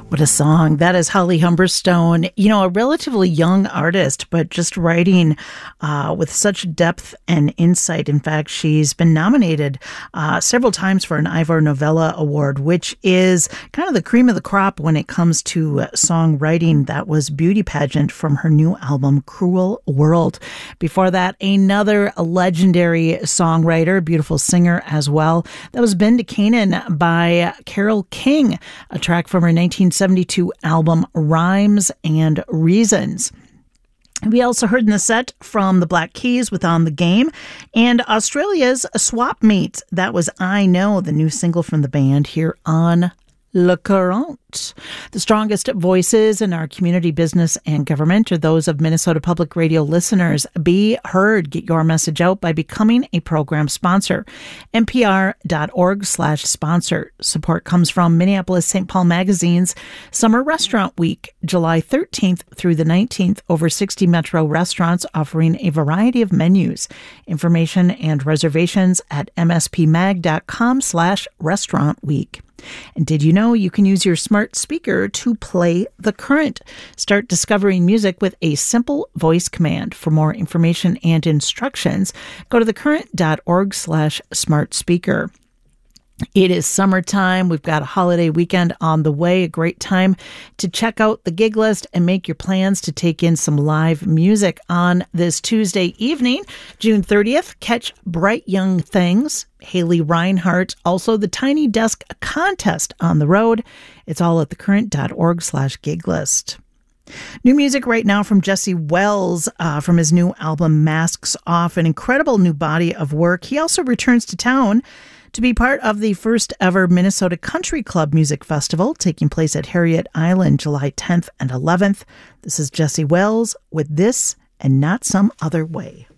What a song. That is Holly Humberstone, a relatively young artist, but just writing with such depth and insight. In fact, she's been nominated several times for an Ivor Novello Award, which is kind of the cream of the crop when it comes to songwriting. That was Beauty Pageant from her new album, Cruel World. Before that, another legendary songwriter, beautiful singer as well. That was Bend to Canaan by Carole King, a track from her 1972 album Rhymes and Reasons. We also heard in the set from the Black Keys with On the Game, and Australia's Swap Meets. That was I Know, the new single from the band here on Le Courant. The strongest voices in our community, business, and government are those of Minnesota Public Radio listeners. Be heard. Get your message out by becoming a program sponsor. NPR.org/sponsor. Support comes from Minneapolis St. Paul Magazine's Summer Restaurant Week, July 13th through the 19th. Over 60 Metro restaurants offering a variety of menus. Information and reservations at mspmag.com/restaurant week. And did you know you can use your smart speaker to play The Current? Start discovering music with a simple voice command. For more information and instructions, go to thecurrent.org/smart speaker. It is summertime. We've got a holiday weekend on the way. A great time to check out the gig list and make your plans to take in some live music on this Tuesday evening, June 30th. Catch Bright Young Things, Haley Reinhart, also the Tiny Desk contest on the road. It's all at thecurrent.org/gig list. New music right now from Jesse Wells from his new album Masks Off, an incredible new body of work. He also returns to town to be part of the first ever Minnesota Country Club Music Festival taking place at Harriet Island July 10th and 11th. This is Jesse Wells with This and Not Some Other Way.